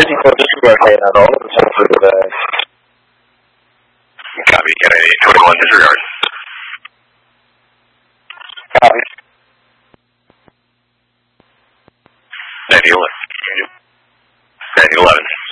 using for disregard paying at all. Copy. Get a 21 disregard. Copy. 9011. 9011.